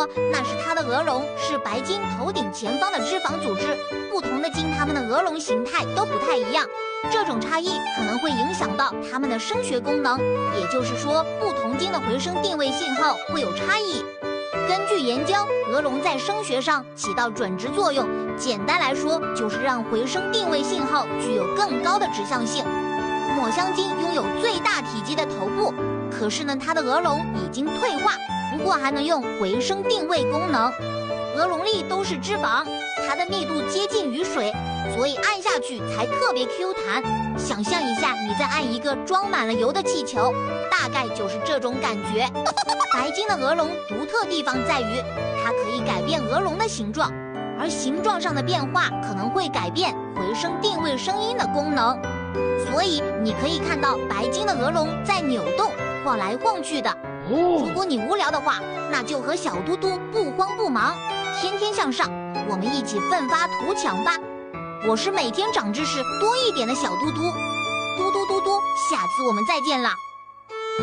说那是它的鹅绒是白鲸头顶前方的脂肪组织，不同的鲸它们的鹅绒形态都不太一样，这种差异可能会影响到它们的声学功能，也就是说，不同鲸的回声定位信号会有差异。根据研究，鹅绒在声学上起到转值作用，简单来说就是让回声定位信号具有更高的指向性。抹香鲸拥有最大体积的头部，可是呢，它的鹅绒已经退化，不过还能用回声定位功能。鹅绒里都是脂肪，它的密度接近于水，所以按下去才特别 Q 弹。想象一下，你在按一个装满了油的气球，大概就是这种感觉。白鲸的鹅绒独特地方在于，它可以改变鹅绒的形状，而形状上的变化可能会改变回声定位声音的功能。所以你可以看到白鲸的鹅绒在扭动、晃来晃去的。如果你无聊的话，那就和小嘟嘟不慌不忙，天天向上，我们一起奋发图强吧。我是每天长知识多一点的小嘟嘟，嘟嘟嘟嘟，下次我们再见了。